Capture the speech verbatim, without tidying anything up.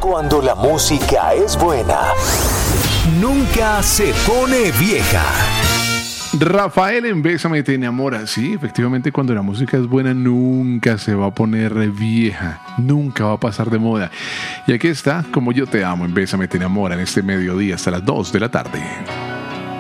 Cuando la música es buena, nunca se pone vieja. Rafael en Bésame te enamora. Sí, efectivamente, cuando la música es buena nunca se va a poner vieja, nunca va a pasar de moda. Y aquí está Como yo te amo en Bésame te enamora en este mediodía hasta las dos de la tarde.